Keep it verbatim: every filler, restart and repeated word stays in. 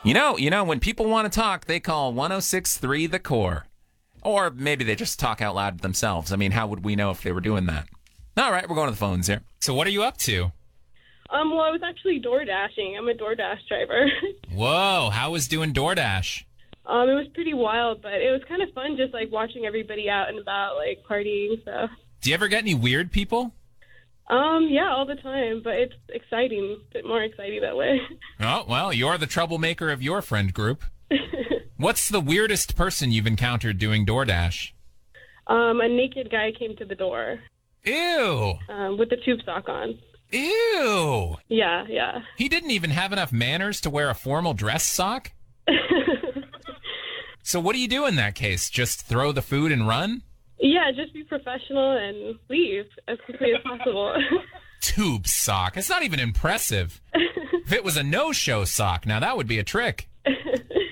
You know, you know, when people want to talk, they call one oh six point three The Core. Or maybe they just talk out loud to themselves. I mean, how would we know if they were doing that? All right, we're going to the phones here. So what are you up to? Um, well, I was actually door dashing. I'm a DoorDash driver. Whoa, how was doing DoorDash? um, it was pretty wild, but it was kind of fun just, like, watching everybody out and about, like, partying, so. Do you ever get any weird people? Um, yeah, all the time, but it's exciting, a bit more exciting that way. Oh, well, you're the troublemaker of your friend group. What's the weirdest person you've encountered doing DoorDash? Um, a naked guy came to the door. Ew. Um, with the tube sock on. Ew. Yeah, yeah. He didn't even have enough manners to wear a formal dress sock? So what do you do in that case? Just throw the food and run? Yeah, just be professional and leave as quickly as possible. Tube sock. It's not even impressive. If it was a no-show sock, now that would be a trick.